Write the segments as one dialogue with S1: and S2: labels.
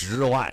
S1: 10万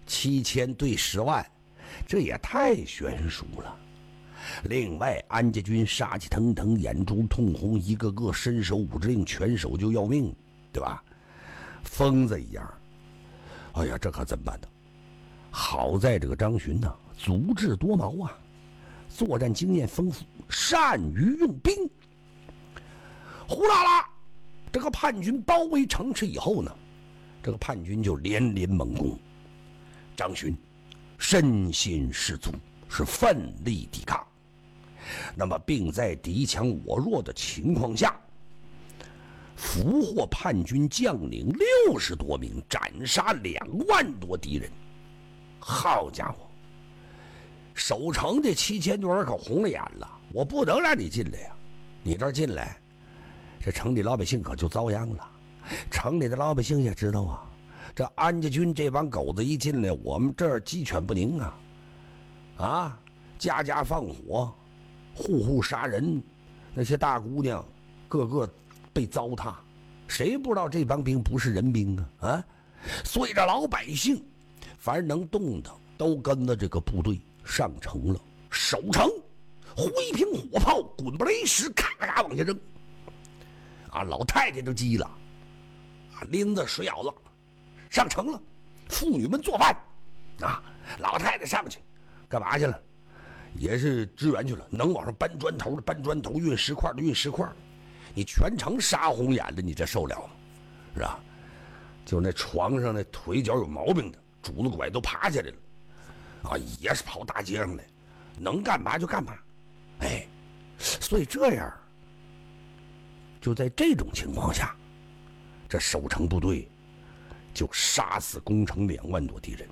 S1: ，7000对10万，这也太悬殊了。另外，安家军杀气腾腾，眼珠通红，一个个伸手五指令，拳手就要命，对吧？疯子一样。哎呀，这可怎么办呢？好在这个张巡呢，足智多谋啊，作战经验丰富，善于用兵。呼啦啦，这个叛军包围城池以后呢，这个叛军就连连猛攻。张巡身先士卒，是奋力抵抗。那么，并在敌强我弱的情况下，俘获叛军将领60多名，斩杀2万多敌人。好家伙，守城的7000多人可红了眼了，我不能让你进来呀！你这儿进来，这城里老百姓可就遭殃了。城里的老百姓也知道啊，这安家军这帮狗子一进来，我们这儿鸡犬不宁啊！啊，家家放火，户户杀人，那些大姑娘个个被糟蹋，谁不知道这帮兵不是人兵啊？所以这老百姓凡是能动的都跟着这个部队上城了，守城，挥瓶火炮，滚不雷石，咔咔往下扔。啊，老太太都急了，啊，拎着水舀子上城了，妇女们做饭，啊，老太太上去干嘛去了？也是支援去了，能往上搬砖头的搬砖头，运石块的运石块。你全城杀红眼了，你这受了吗？是吧？就那床上那腿脚有毛病的，拄子拐都爬下来了，啊，也是跑大街上来，能干嘛就干嘛。哎，所以这样，就在这种情况下，这守城部队就杀死攻城2万多敌人。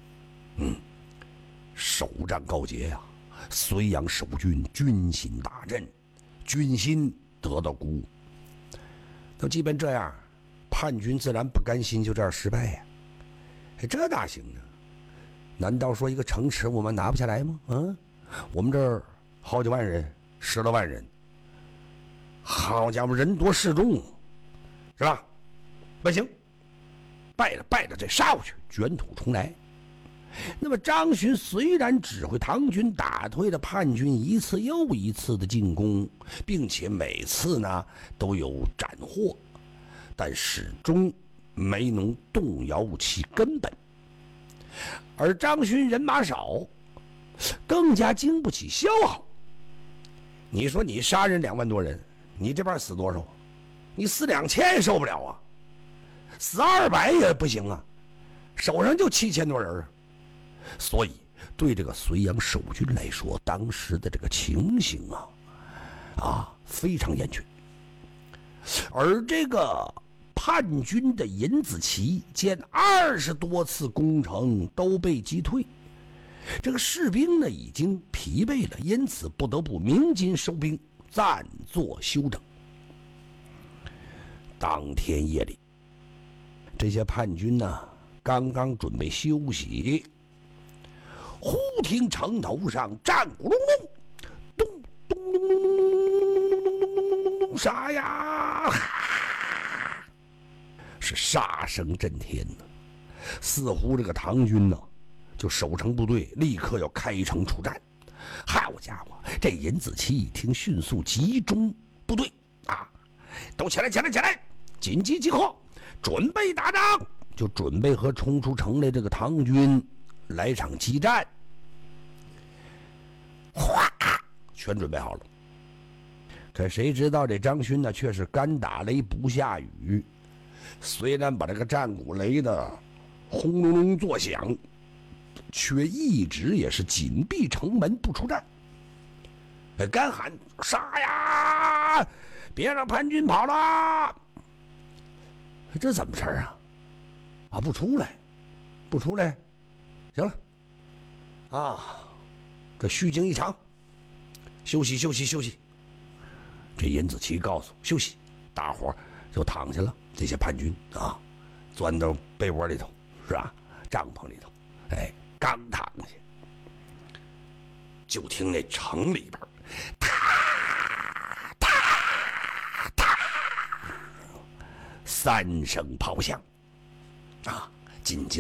S1: 首战告捷呀，睢阳守军军心大振，军心得到鼓舞。那即便这样，叛军自然不甘心就这样失败呀。这哪行呢？难道说一个城池我们拿不下来吗？我们这儿好几万人，10多万人，好家伙，人多势众，是吧？不行，败了，再杀过去，卷土重来。那么张巡虽然指挥唐军打退了叛军一次又一次的进攻，并且每次呢都有斩获，但始终没能动摇其根本。而张巡人马少，更加经不起消耗。你说你杀人2万多人，你这边死多少？你死2000受不了啊，死200也不行啊，手上就7000多人。所以对这个睢阳守军来说，当时的这个情形非常严峻。而这个叛军的尹子奇见20多次攻城都被击退，这个士兵呢已经疲惫了，因此不得不鸣金收兵，暂作休整。当天夜里，这些叛军呢刚刚准备休息，忽听城头上战鼓隆隆，咚咚咚咚咚咚咚咚，杀呀！是杀声震天呢，似乎这个唐军呢，就守城部队立刻要开城出战。好家伙，这尹子奇一听，迅速集中部队啊，都起来，紧急集合，准备打仗，就准备和冲出城来这个唐军来场激战。哗，全准备好了。可谁知道这张勋呢，却是干打雷不下雨。虽然把这个战鼓擂得轰隆隆作响，却一直也是紧闭城门不出战，干喊杀呀，别让叛军跑了。这怎么事啊？不出来，行了啊，这虚惊一场，休息。这尹子奇告诉休息，大伙就躺下了。这些叛军啊，钻到被窝里头，是吧？帐篷里头，刚躺下，就听那城里边，哒3声炮响，紧接